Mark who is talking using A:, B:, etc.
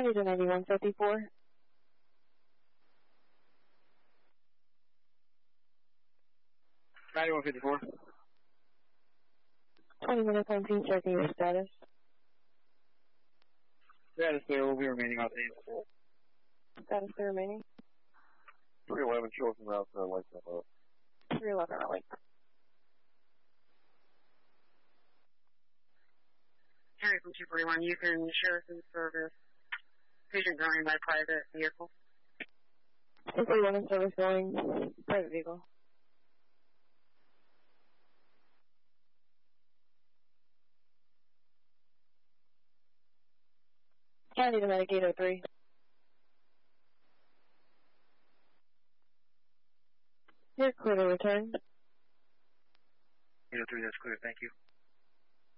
A: County to 9154.
B: $9154.
A: 20 minutes on scene, checking your status.
B: Status there will be remaining on scene.
A: Status there remaining.
B: 311 shows from out there like that.
A: 311, right.
C: Harry from 241, you can share some service. Patient going by private vehicle.
A: 241 in service going private vehicle. County to Medic 803. You're clear to return.
B: 803, that's clear, thank you.